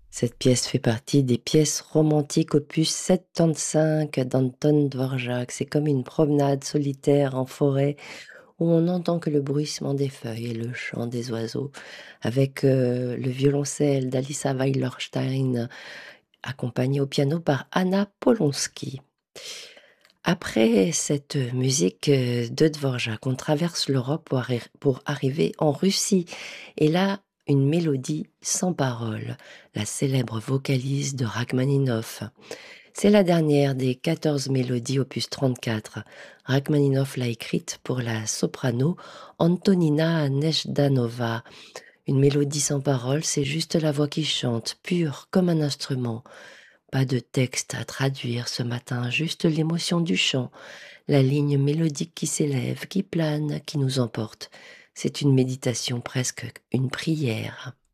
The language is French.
Cette pièce fait partie des pièces romantiques opus 75 d'Anton Dvorak. C'est comme une promenade solitaire en forêt où on n'entend que le bruissement des feuilles et le chant des oiseaux, avec le violoncelle d'Alissa Weilerstein, accompagné au piano par Anna Polonsky. Après cette musique de Dvorak, on traverse l'Europe pour arriver en Russie. Et là, une mélodie sans parole, la célèbre vocalise de Rachmaninoff. C'est la dernière des 14 mélodies opus 34. Rachmaninoff l'a écrite pour la soprano Antonina Nezhdanova. Une mélodie sans parole, c'est juste la voix qui chante, pure comme un instrument. Pas de texte à traduire ce matin, juste l'émotion du chant, la ligne mélodique qui s'élève, qui plane, qui nous emporte. C'est une méditation, presque une prière.